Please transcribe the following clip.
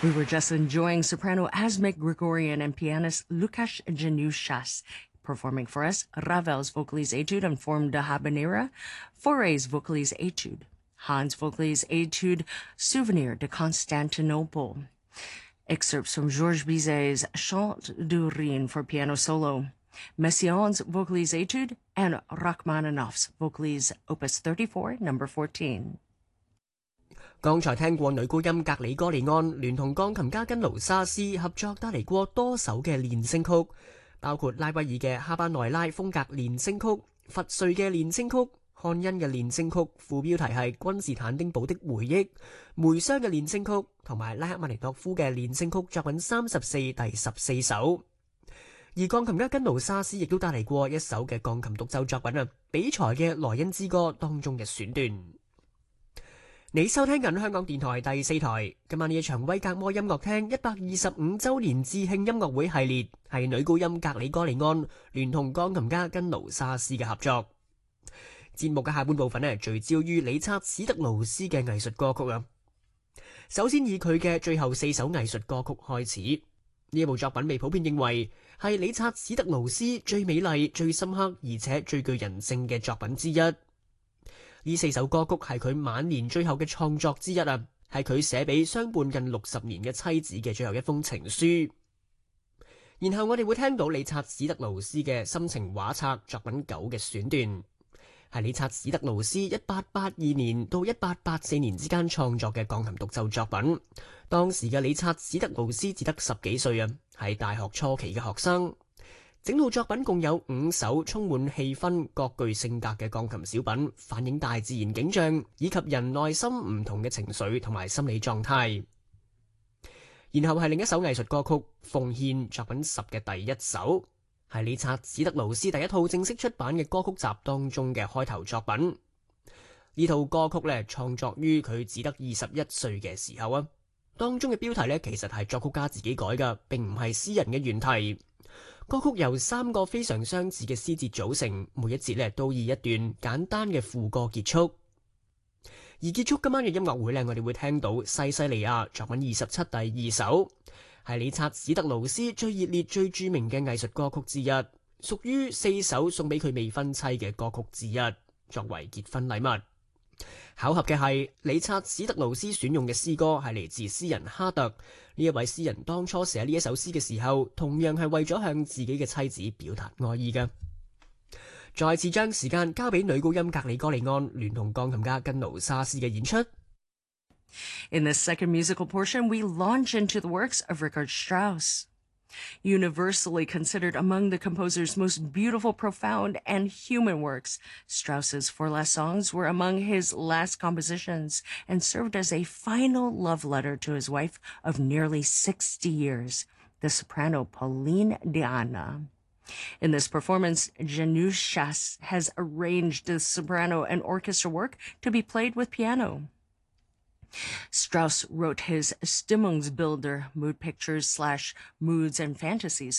We were just enjoying soprano Asmik Grigorian and pianist Lukasz Januszas performing for us Ravel's Vocalise Etude and Forme de Habanera, Fauré's Vocalise Etude, Hans Vocalise Etude Souvenir de Constantinople, excerpts from Georges Bizet's Chant du Rhin for piano solo, Messiaen's Vocalise Etude, and Rachmaninoff's Vocalise Opus 34, number 14. 剛才聽過女高音格里哥利安聯同鋼琴家根勞沙斯合作帶嚟過多首嘅練聲曲，包括拉威爾嘅哈巴內拉風格練聲曲、佛瑞嘅練聲曲、漢恩嘅練聲曲，副標題係君士坦丁堡的回憶、梅商嘅練聲曲，同埋拉赫曼尼諾夫嘅練聲曲作品34第14首。而鋼琴家根勞沙斯亦都帶嚟過一首嘅鋼琴獨奏作品比才嘅萊茵之歌當中嘅選段。你收聽緊香港電台第4台，今晚呢一場威格摩音樂廳125週年致慶音樂會系列係女高音格里哥利安聯同鋼琴家根勞沙斯嘅合作。節目嘅下半部分聚焦於理察史特勞斯嘅藝術歌曲。首先以佢嘅最後4首藝術歌曲開始，呢一部作品被普遍認為係理察史特勞斯最美麗、最深刻而且最具人性嘅作品之一。呢4首歌曲係佢晚年最後嘅創作之一係佢寫俾相伴近60年嘅妻子嘅最後一封情書。然後我哋會聽到理察史特勞斯嘅心情畫冊作品9嘅選段，係理察史特勞斯1882年到1884年之間創作嘅鋼琴獨奏作品。當時嘅理察史特勞斯只得10幾歲係大學初期嘅學生。整套作品共有5首充滿氣氛、各具性格嘅鋼琴小品，反映大自然景象以及人內心唔同嘅情緒同埋心理狀態。然後係另一首藝術歌曲《奉獻》作品10嘅第1首，係理察史特勞斯第一套正式出版嘅歌曲集當中嘅開頭作品。呢套歌曲創作於佢只得21歲嘅時候當中嘅標題其實係作曲家自己改㗎，並唔係詩人嘅原題。歌曲由3個非常相似嘅詩節組成，每一節都以一段簡單嘅副歌結束。而結束今晚嘅音樂會我哋會聽到西西里亞作品27第2首，係理察史特勞斯最熱烈、最著名嘅藝術歌曲之一，屬於4首送俾佢未婚妻嘅歌曲之一，作為結婚禮物。巧合嘅係，理察史特勞斯選用嘅詩歌係嚟自詩人哈特。呢一位詩人當初寫呢一首詩嘅時候，同樣係為咗向自己嘅妻子表達愛意嘅。再次將時間交俾女高音格里哥利安聯同鋼琴家根勞沙斯嘅演出。 In the second musical portion, we launch into the works of Richard Strauss. Universally considered among the composer's most beautiful, profound, and human works, Strauss's 4 last songs were among his last compositions and served as a final love letter to his wife of nearly 60 years, the soprano Pauline Diana. In this performance, Januszas has arranged the soprano and orchestra work to be played with piano. Strauss wrote his Stimmungsbilder, mood pictures / moods and fantasies,